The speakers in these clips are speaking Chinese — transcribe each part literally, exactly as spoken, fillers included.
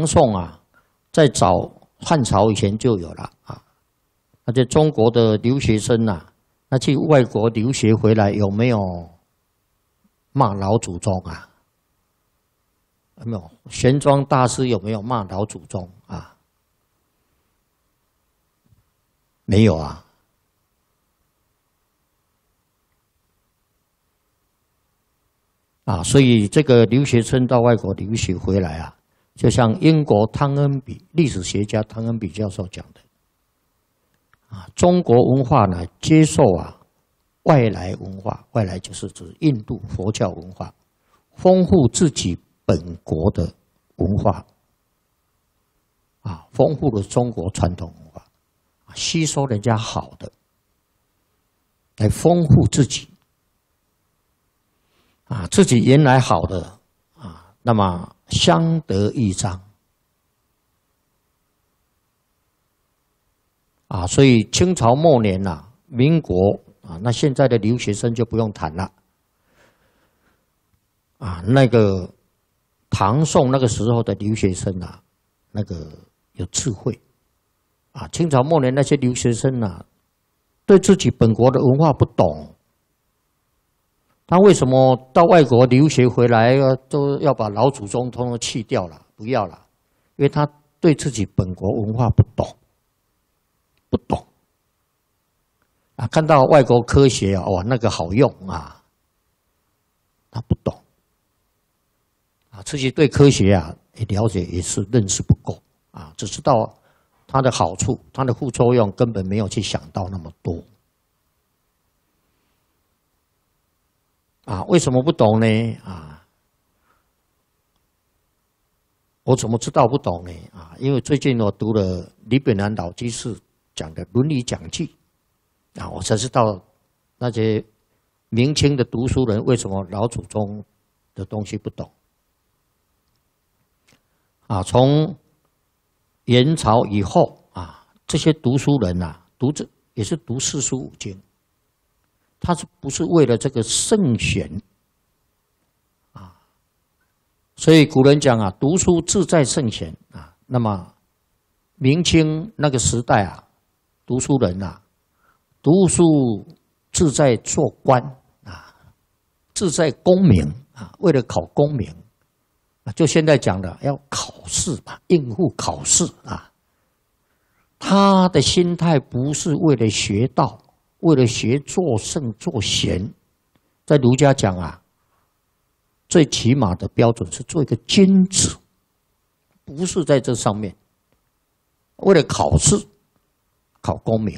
唐宋啊，在早汉朝以前就有了啊。而且中国的留学生啊，那去外国留学回来有没有骂老祖宗啊？有没有？玄奘大师有没有骂老祖宗啊？没有啊。啊，所以这个留学生到外国留学回来啊，就像英国汤恩比历史学家汤恩比教授讲的，啊，中国文化呢接受啊外来文化，外来就是指印度佛教文化，丰富自己本国的文化，啊，丰富了中国传统文化，吸收人家好的，来丰富自己。啊，自己原来好的啊，那么相得益彰啊，所以清朝末年呐、啊，民国啊，那现在的留学生就不用谈了啊，那个唐宋那个时候的留学生啊，那个有智慧啊，清朝末年那些留学生啊，对自己本国的文化不懂。他为什么到外国留学回来都要把老祖宗通通弃掉了，不要了？因为他对自己本国文化不懂，不懂啊！看到外国科学啊，哇，那个好用啊，他不懂啊，自己对科学啊了解也是认识不够啊，只知道它的好处，它的副作用根本没有去想到那么多。啊，为什么不懂呢？啊，我怎么知道不懂呢？啊，因为最近我读了李炳南老居士讲的《伦理讲记》，啊，我才知道那些明清的读书人为什么老祖宗的东西不懂。啊，从元朝以后啊，这些读书人呐、啊，读这也是读四书五经。他是不是为了这个圣贤啊？所以古人讲啊，读书志在圣贤啊。那么明清那个时代啊，读书人啊，读书志在做官啊，志在功名啊，为了考功名啊，就现在讲的要考试嘛，应付考试啊。他的心态不是为了学道。为了学做圣做贤，在儒家讲啊，最起码的标准是做一个君子，不是在这上面。为了考试、考功名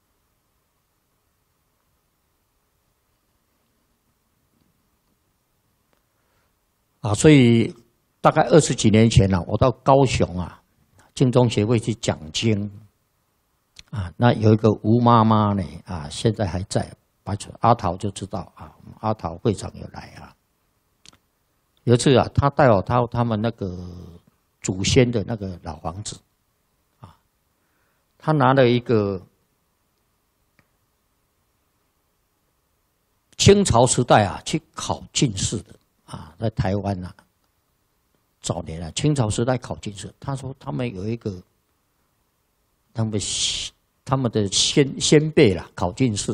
啊，所以大概二十几年前啊，我到高雄啊，净宗协会去讲经。啊，那有一个吴妈妈呢，啊，现在还在，白出阿桃就知道啊，阿桃会长有来啊。有一次啊，他带我到他们那个祖先的那个老房子，啊，他拿了一个清朝时代啊去考进士的啊，在台湾啊，早年啊，清朝时代考进士，他说他们有一个他们。他们的先先辈啦，考进士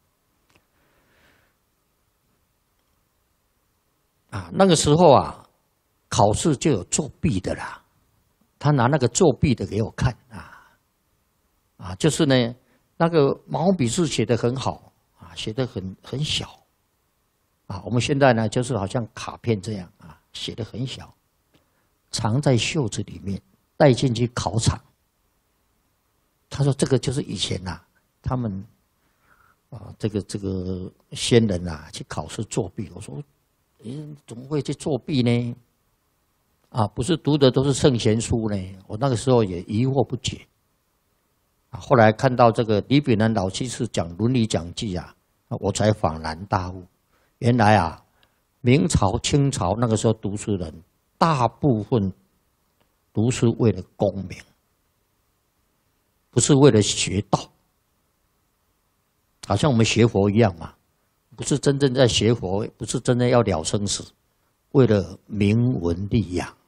啊，那个时候啊，考试就有作弊的啦。他拿那个作弊的给我看啊，啊，就是呢，那个毛笔字写得很好啊，写得很很小啊。我们现在呢，就是好像卡片这样啊，写得很小，藏在袖子里面，带进去考场。他说：“这个就是以前呐、啊，他们啊，这个这个先人呐、啊，去考试作弊。”我说：“你怎么会去作弊呢？啊，不是读的都是圣贤书呢？”我那个时候也疑惑不解。啊，后来看到这个李炳南老居士讲《伦理讲记》啊，我才恍然大悟，原来啊，明朝、清朝那个时候读书人，大部分读书为了功名。不是为了学道，好像我们学佛一样嘛，不是真正在学佛，不是真正要了生死，为了名闻利养。